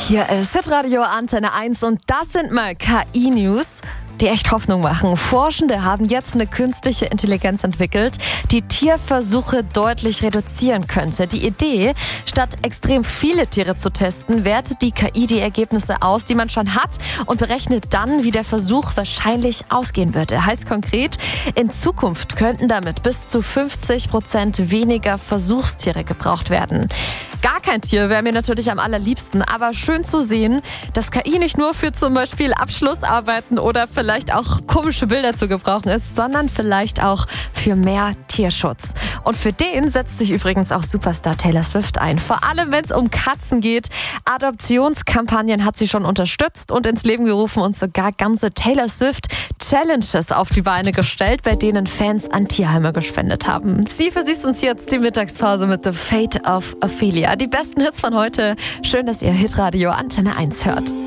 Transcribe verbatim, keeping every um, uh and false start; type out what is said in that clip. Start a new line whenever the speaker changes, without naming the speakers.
Hier ist Hitradio Antenne eins und das sind mal K I-News, die echt Hoffnung machen. Forschende haben jetzt eine künstliche Intelligenz entwickelt, die Tierversuche deutlich reduzieren könnte. Die Idee, statt extrem viele Tiere zu testen, wertet die K I die Ergebnisse aus, die man schon hat und berechnet dann, wie der Versuch wahrscheinlich ausgehen würde. Heißt konkret, in Zukunft könnten damit bis zu fünfzig Prozent weniger Versuchstiere gebraucht werden. Gar kein Tier wäre mir natürlich am allerliebsten, aber schön zu sehen, dass K I nicht nur für zum Beispiel Abschlussarbeiten oder vielleicht auch komische Bilder zu gebrauchen ist, sondern vielleicht auch für mehr Tierschutz. Und für den setzt sich übrigens auch Superstar Taylor Swift ein. Vor allem, wenn es um Katzen geht. Adoptionskampagnen hat sie schon unterstützt und ins Leben gerufen und sogar ganze Taylor Swift Challenges auf die Beine gestellt, bei denen Fans an Tierheime gespendet haben. Sie versüßt uns jetzt die Mittagspause mit The Fate of Ophelia. Die besten Hits von heute. Schön, dass ihr Hitradio Antenne eins hört.